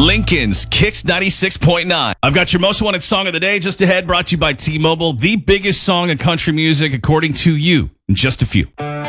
Lincoln's Kicks 96.9. I've got your most wanted song of the day just ahead, brought to you by T-Mobile, the biggest song in country music according to you in just a few.